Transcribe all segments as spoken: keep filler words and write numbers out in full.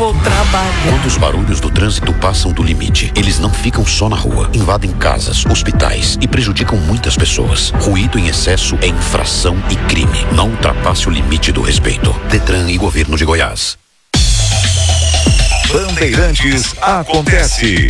vou trabalhar. Quando os barulhos do trânsito passam do limite, eles não ficam só na rua, invadem casas, hospitais e prejudicam muitas pessoas. Ruído em excesso é infração e crime. Não ultrapasse o limite do respeito. Detran e Governo de Goiás. Bandeirantes acontece.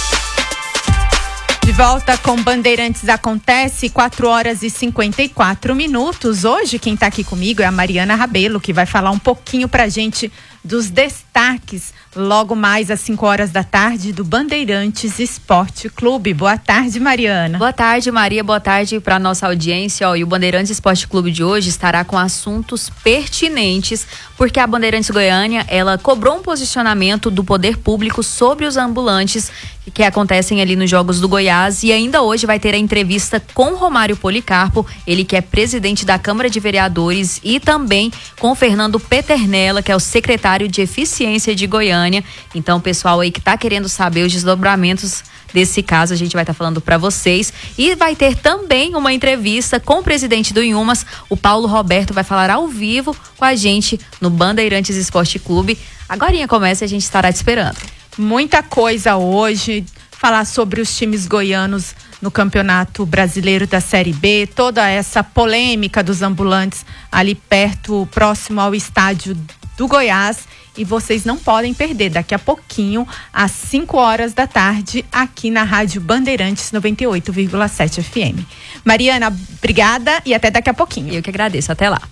De volta com Bandeirantes Acontece, quatro horas e cinquenta e quatro minutos. Hoje quem está aqui comigo é a Mariana Rabelo, que vai falar um pouquinho pra gente dos destaques logo mais às cinco horas da tarde do Bandeirantes Esporte Clube. Boa tarde, Mariana. Boa tarde, Maria. Boa tarde para nossa audiência. Ó, e o Bandeirantes Esporte Clube de hoje estará com assuntos pertinentes, porque a Bandeirantes Goiânia, ela cobrou um posicionamento do poder público sobre os ambulantes que, que acontecem ali nos Jogos do Goiás, e ainda hoje vai ter a entrevista com Romário Policarpo, ele que é presidente da Câmara de Vereadores, e também com Fernando Peternella, que é o secretário de Eficiência de Goiânia. Então, pessoal aí que tá querendo saber os desdobramentos desse caso, a gente vai estar tá falando para vocês. E vai ter também uma entrevista com o presidente do Inhumas, o Paulo Roberto, vai falar ao vivo com a gente no Bandeirantes Esporte Clube. Agorinha começa e a gente estará te esperando. Muita coisa hoje, falar sobre os times goianos no Campeonato Brasileiro da Série B, toda essa polêmica dos ambulantes ali perto, próximo ao estádio do Goiás, e vocês não podem perder daqui a pouquinho, às cinco horas da tarde, aqui na Rádio Bandeirantes noventa e oito vírgula sete F M. Mariana, obrigada e até daqui a pouquinho. Eu que agradeço, até lá.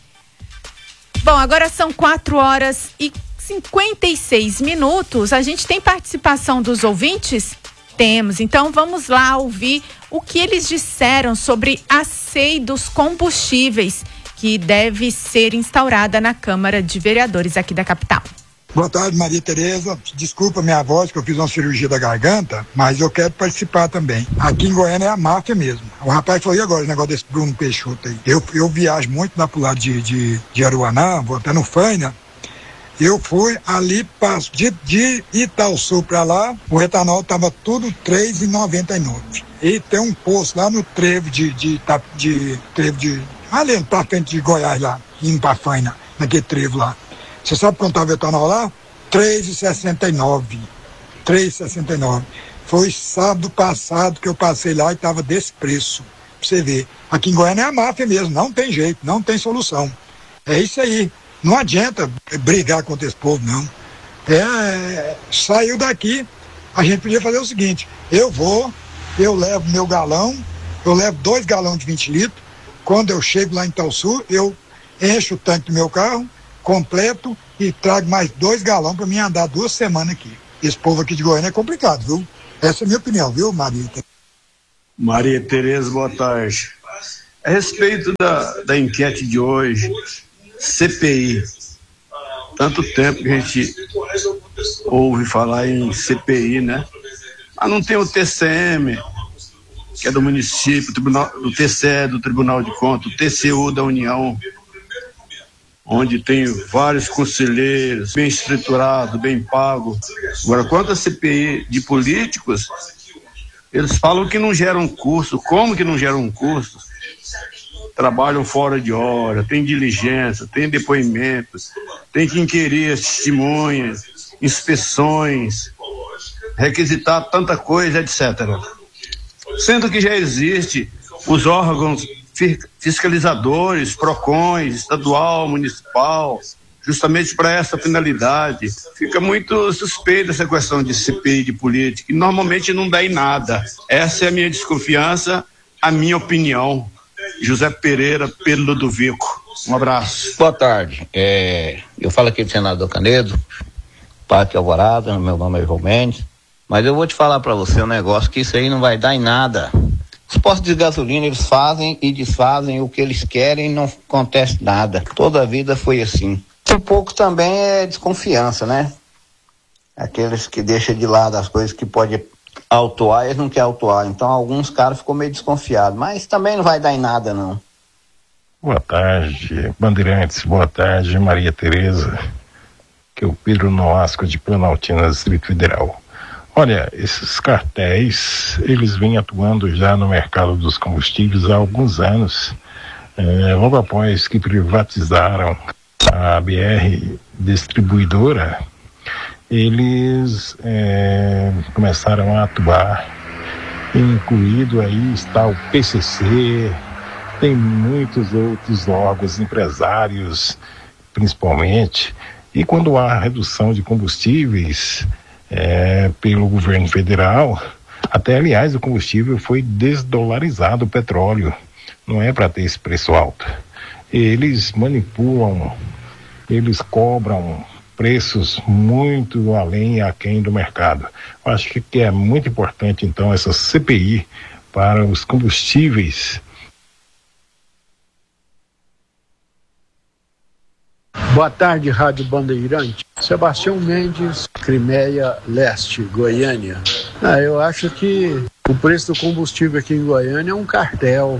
Bom, agora são quatro horas e cinquenta e seis minutos. A gente tem participação dos ouvintes? Temos, então vamos lá ouvir o que eles disseram sobre a C E I dos combustíveis, que deve ser instaurada na Câmara de Vereadores aqui da capital. Boa tarde, Maria Tereza. Desculpa minha voz, que eu fiz uma cirurgia da garganta, mas eu quero participar também. Aqui em Goiânia é a máfia mesmo. O rapaz falou, e agora o negócio desse Bruno Peixoto aí? Eu, eu viajo muito lá pro lado de, de, de Aruanã, vou até no Faina. Eu fui ali de, de Itaúsu para lá, o etanol estava tudo três reais e noventa e nove centavos. E tem um posto lá no trevo de, de, de, de trevo de ali pra frente de Goiás lá, indo pra Faina, naquele trevo lá. Você sabe quanto estava o etanol lá? três reais e sessenta e nove centavos. três reais e sessenta e nove centavos. Foi sábado passado que eu passei lá e estava desse preço. Pra você ver. Aqui em Goiânia é a máfia mesmo, não tem jeito, não tem solução. É isso aí. Não adianta brigar contra esse povo, não. É, saiu daqui, a gente podia fazer o seguinte, eu vou, eu levo meu galão, eu levo dois galões de vinte litros, quando eu chego lá em Itaúsu, eu encho o tanque do meu carro, completo e trago mais dois galões para mim andar duas semanas aqui. Esse povo aqui de Goiânia é complicado, viu? Essa é a minha opinião, viu, Maria? Maria Tereza, boa tarde. A respeito da, da enquete de hoje, C P I, tanto tempo que a gente ouve falar em C P I, né? Mas não tem o T C M, que é do município, o tribunal, o T C E do Tribunal de Contas, o T C U da União, onde tem vários conselheiros, bem estruturado, bem pago. Agora, quanto a C P I de políticos, eles falam que não geram custo. Como que não geram custo? Trabalham fora de hora, tem diligência, tem depoimentos, tem que inquirir testemunhas, inspeções, requisitar tanta coisa, etcétera. Sendo que já existe os órgãos fiscalizadores, PROCONs, estadual, municipal, justamente para essa finalidade. Fica muito suspeita essa questão de C P I de política, e normalmente não dá em nada. Essa é a minha desconfiança, a minha opinião. José Pereira, Pedro Ludovico. Um abraço. Boa tarde. É, eu falo aqui do senador Canedo, Parque Alvorada, meu nome é João Mendes, mas eu vou te falar para você um negócio que isso aí não vai dar em nada. Os postos de gasolina, eles fazem e desfazem o que eles querem e não acontece nada. Toda a vida foi assim. Um pouco também é desconfiança, né? Aqueles que deixam de lado as coisas que podem autuar, eles não querem autuar. Então alguns caras ficam meio desconfiados, mas também não vai dar em nada, não. Boa tarde, Bandeirantes. Boa tarde, Maria Tereza, que é o Pedro Noasco de Planaltina, Distrito Federal. Olha, esses cartéis, eles vêm atuando já no mercado dos combustíveis há alguns anos. É, logo após que privatizaram a B R Distribuidora, eles é, começaram a atuar, incluído aí está o P C C, tem muitos outros órgãos, empresários principalmente, e quando há redução de combustíveis é, pelo governo federal, até aliás o combustível foi desdolarizado, o petróleo, não é para ter esse preço alto. Eles manipulam, eles cobram preços muito além e aquém do mercado. Eu acho que, que é muito importante, então, essa C P I para os combustíveis. Boa tarde, Rádio Bandeirante. Sebastião Mendes, Crimeia Leste, Goiânia. Ah, eu acho que o preço do combustível aqui em Goiânia é um cartel.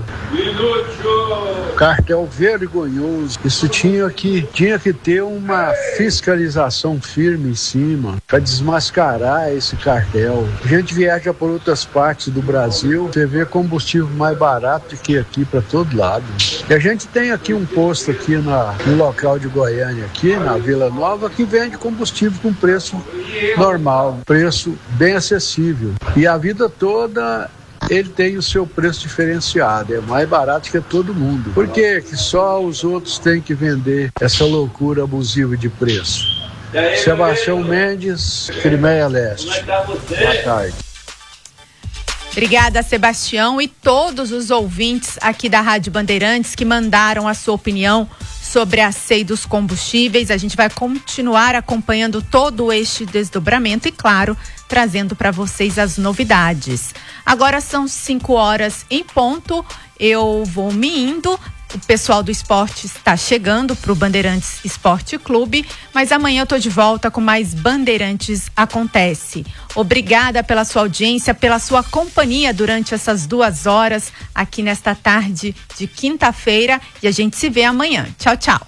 Cartel vergonhoso. Isso tinha que, tinha que ter uma fiscalização firme em cima para desmascarar esse cartel. A gente viaja por outras partes do Brasil, você vê combustível mais barato que aqui para todo lado. E a gente tem aqui um posto aqui na, no local de Goiânia, aqui na Vila Nova, que vende combustível com preço normal, preço bem acessível. E a vida toda ele tem o seu preço diferenciado, é mais barato que todo mundo. Por que que só os outros têm que vender essa loucura abusiva de preço? Sebastião Mendes, Crimeia Leste. Boa tarde. Obrigada, Sebastião, e todos os ouvintes aqui da Rádio Bandeirantes que mandaram a sua opinião sobre a C E I dos combustíveis. A gente vai continuar acompanhando todo este desdobramento e, claro, trazendo para vocês as novidades. Agora são cinco horas em ponto, eu vou me indo. O pessoal do esporte está chegando para o Bandeirantes Esporte Clube, mas amanhã eu tô de volta com mais Bandeirantes Acontece. Obrigada pela sua audiência, pela sua companhia durante essas duas horas aqui nesta tarde de quinta-feira, e a gente se vê amanhã. Tchau, tchau.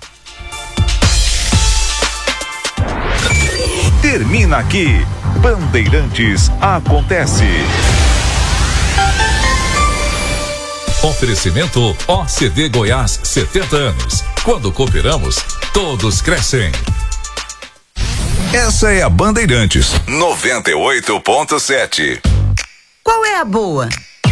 Termina aqui Bandeirantes Acontece. Oferecimento O C D Goiás, setenta anos. Quando cooperamos, todos crescem. Essa é a Bandeirantes noventa e oito ponto sete. Qual é a boa?